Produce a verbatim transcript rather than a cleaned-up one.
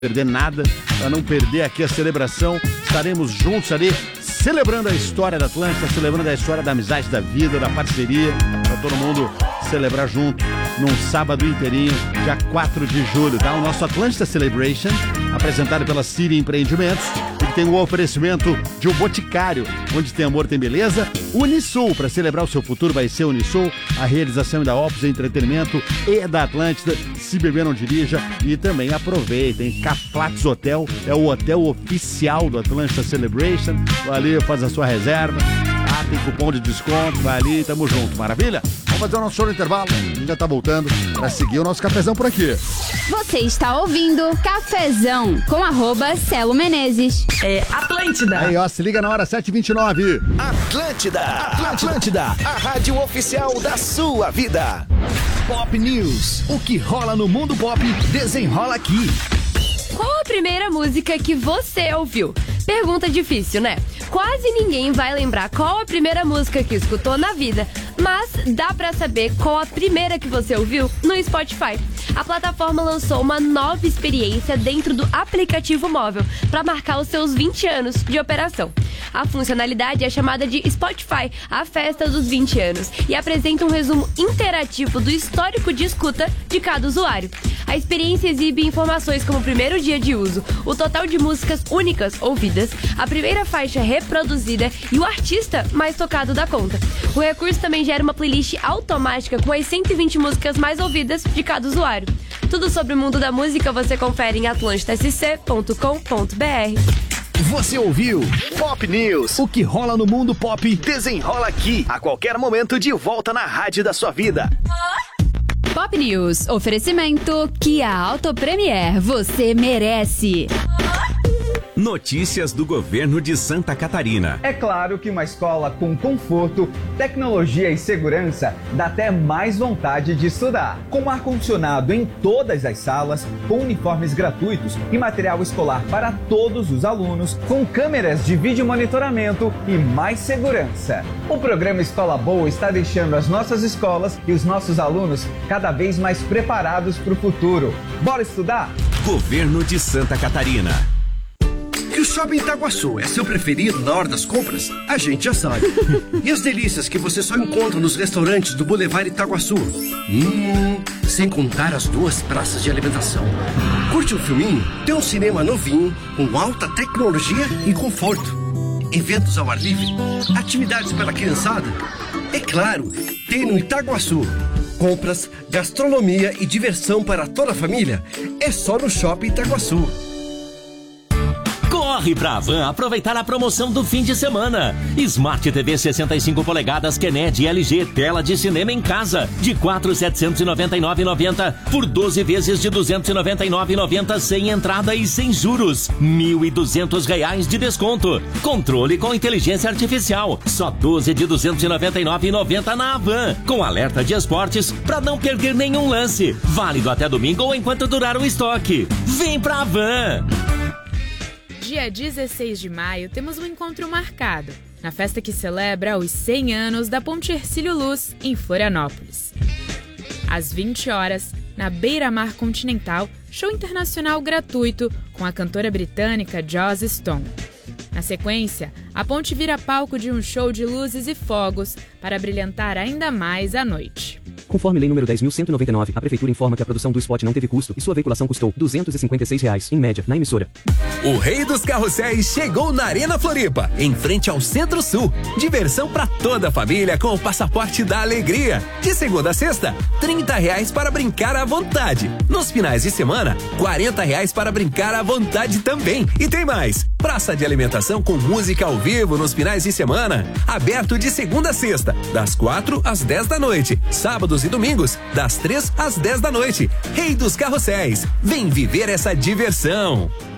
perder nada, para não perder aqui a celebração. Estaremos juntos ali, celebrando a história da Atlântida, celebrando a história da amizade, da vida, da parceria, para todo mundo celebrar junto num sábado inteirinho, dia quatro de julho, tá? O nosso Atlântida Celebration, apresentado pela Siri Empreendimentos, e que tem o oferecimento de um Boticário, onde tem amor, tem beleza. Unisul, para celebrar o seu futuro, vai ser Unisul, a realização da Opus Entretenimento e da Atlântida. Se beber, não dirija. E também aproveitem, Caplatz Hotel é o hotel oficial do Atlântida Celebration. Vai ali, faz a sua reserva. Ah, tem cupom de desconto, vai ali, tamo junto, maravilha? Vamos fazer o nosso show no intervalo, a gente já tá voltando para seguir o nosso cafezão por aqui. Você está ouvindo Cafezão com arroba Celo Menezes. É Atlântida. Aí, ó, se liga na hora sete e vinte e nove. Atlântida, Atlântida, Atlântida, a rádio oficial da sua vida. Pop News, o que rola no mundo pop, desenrola aqui. Qual a primeira música que você ouviu? Pergunta difícil, né? Quase ninguém vai lembrar qual a primeira música que escutou na vida, mas dá pra saber qual a primeira que você ouviu no Spotify. A plataforma lançou uma nova experiência dentro do aplicativo móvel para marcar os seus vinte anos de operação. A funcionalidade é chamada de Spotify, a festa dos vinte anos, e apresenta um resumo interativo do histórico de escuta de cada usuário. A experiência exibe informações como o primeiro dia de uso, o total de músicas únicas ouvidas, a primeira faixa reproduzida e o artista mais tocado da conta. O recurso também gera uma playlist automática com as cento e vinte músicas mais ouvidas de cada usuário. Tudo sobre o mundo da música você confere em atlântida s c ponto com ponto b r. Você ouviu Pop News, o que rola no mundo pop, desenrola aqui, a qualquer momento de volta na rádio da sua vida. Pop News, oferecimento Kia Auto Premier, você merece. Notícias do governo de Santa Catarina. É claro que uma escola com conforto, tecnologia e segurança dá até mais vontade de estudar. Com ar-condicionado em todas as salas, com uniformes gratuitos e material escolar para todos os alunos, com câmeras de vídeo monitoramento e mais segurança. O programa Escola Boa está deixando as nossas escolas e os nossos alunos cada vez mais preparados para o futuro. Bora estudar? Governo de Santa Catarina. Que o Shopping Itaguaçu é seu preferido na hora das compras, a gente já sabe. E as delícias que você só encontra nos restaurantes do Boulevard Itaguaçu. Hum, sem contar as duas praças de alimentação. Curte um filminho? Tem um cinema novinho, com alta tecnologia e conforto. Eventos ao ar livre, atividades para a criançada. É claro, tem no Itaguaçu. Compras, gastronomia e diversão para toda a família é só no Shopping Itaguaçu. Corre pra Havan aproveitar a promoção do fim de semana. Smart T V sessenta e cinco polegadas Kennedy L G, tela de cinema em casa, de quatro mil setecentos e noventa e nove reais e noventa centavos por doze vezes de duzentos e noventa e nove reais e noventa centavos sem entrada e sem juros. mil e duzentos reais de desconto. Controle com inteligência artificial, só doze de duzentos e noventa e nove reais e noventa centavos na Havan, com alerta de esportes pra não perder nenhum lance. Válido até domingo ou enquanto durar o estoque. Vem pra Havan! Dia dezesseis de maio, temos um encontro marcado, na festa que celebra os cem anos da Ponte Hercílio Luz, em Florianópolis. Às vinte horas, na Beira Mar Continental, show internacional gratuito com a cantora britânica Joss Stone. Na sequência, a ponte vira palco de um show de luzes e fogos para brilhantar ainda mais a noite. Conforme lei número dez mil cento e noventa e nove, a prefeitura informa que a produção do spot não teve custo e sua veiculação custou duzentos e cinquenta e seis reais, em média, na emissora. O Rei dos Carrosséis chegou na Arena Floripa, em frente ao Centro-Sul. Diversão para toda a família com o passaporte da alegria. De segunda a sexta, trinta reais para brincar à vontade. Nos finais de semana, quarenta reais para brincar à vontade também. E tem mais, praça de alimentação com música ao vivo nos finais de semana. Aberto de segunda a sexta, das quatro às dez da noite. Sábados e domingos, das três às dez da noite. Rei dos Carrosséis, vem viver essa diversão.